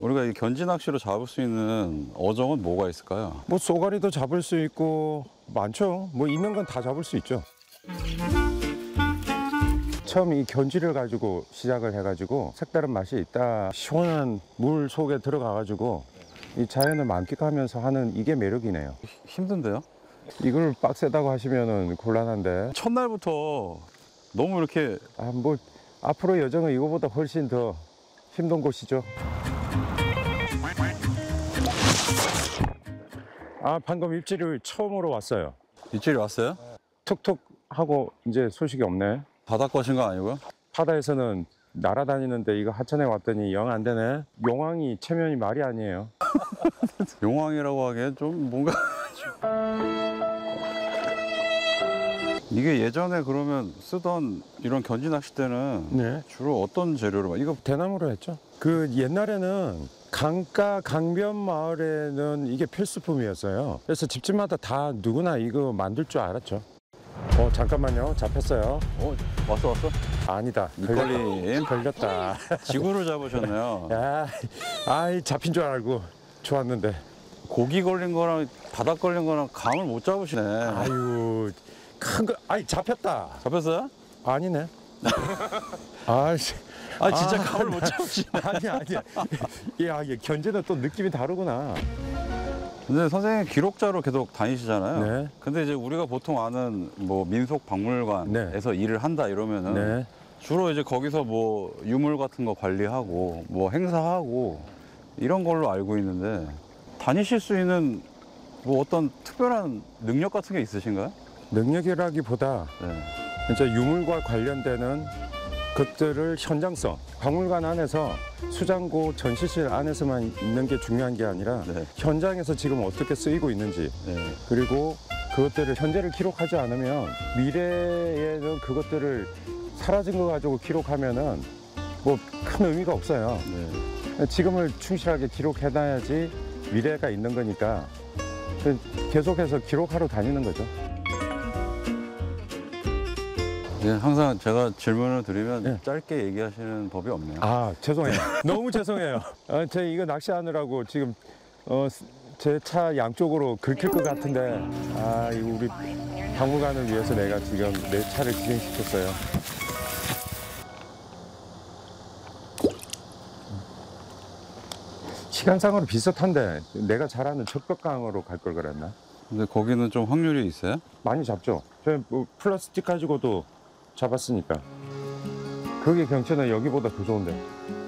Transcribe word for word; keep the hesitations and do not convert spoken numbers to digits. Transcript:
우리가 이 견지 낚시로 잡을 수 있는 어종은 뭐가 있을까요? 뭐 쏘가리도 잡을 수 있고 많죠. 뭐 있는 건 다 잡을 수 있죠. 처음 이 견지를 가지고 시작을 해가지고 색다른 맛이 있다. 시원한 물 속에 들어가가지고 이 자연을 만끽하면서 하는 이게 매력이네요. 힘든데요? 이걸 빡세다고 하시면은 곤란한데. 첫날부터 너무 이렇게 아, 뭐 앞으로 여정은 이거보다 훨씬 더 힘든 곳이죠. 아, 방금 입질을 처음으로 왔어요. 입질이 왔어요? 툭툭 하고 이제 소식이 없네. 바다 것인 거 아니고요? 바다에서는 날아다니는데 이거 하천에 왔더니 영 안 되네. 용왕이 체면이 말이 아니에요. 용왕이라고 하기엔 좀 뭔가 이게 예전에 그러면 쓰던 이런 견지 낚싯대는 네. 주로 어떤 재료로 막 이거 대나무로 했죠. 그 옛날에는 강가 강변 마을에는 이게 필수품이었어요. 그래서 집집마다 다 누구나 이거 만들 줄 알았죠. 어, 잠깐만요. 잡혔어요. 어 왔어 왔어? 아니다. 걸림 걸렸다. 지구를 잡으셨네요. 야, 아이 잡힌 줄 알고 좋았는데. 고기 걸린 거랑 바닥 걸린 거랑 감을 못 잡으시네. 아유, 큰 거, 아이 잡혔다. 잡혔어요? 아니네. 아이씨. 아 진짜 아, 감을 못 잡으시네. 아니야, 아니야. 야, 이게 견제는 또 느낌이 다르구나. 근데 선생님 기록자로 계속 다니시잖아요. 네. 근데 이제 우리가 보통 아는 뭐 민속 박물관에서 일을 한다 이러면은 네. 주로 이제 거기서 뭐 유물 같은 거 관리하고 뭐 행사하고 이런 걸로 알고 있는데 다니실 수 있는 뭐 어떤 특별한 능력 같은 게 있으신가요? 능력이라기보다 네. 진짜 유물과 관련되는 것들을 현장성, 박물관 안에서 수장고 전시실 안에서만 있는 게 중요한 게 아니라 네. 현장에서 지금 어떻게 쓰이고 있는지, 네. 그리고 그것들을 현재를 기록하지 않으면 미래에는 그것들을 사라진 거 가지고 기록하면은 뭐 큰 의미가 없어요. 네. 지금을 충실하게 기록해놔야지 미래가 있는 거니까 계속해서 기록하러 다니는 거죠. 네, 항상 제가 질문을 드리면 네. 짧게 얘기하시는 법이 없네요. 아, 죄송해요. 너무 죄송해요. 어, 제 이거 낚시하느라고 지금 어, 제 차 양쪽으로 긁힐 것 같은데, 아, 이거 우리 박물관을 위해서 내가 지금 내 차를 기생시켰어요. 시간상으로 비슷한데 내가 잘 아는 척벽강으로 갈 걸 그랬나? 근데 거기는 좀 확률이 있어요? 많이 잡죠. 저 뭐 플라스틱 가지고도 잡았으니까. 그게 경치는 여기보다 더 좋은데.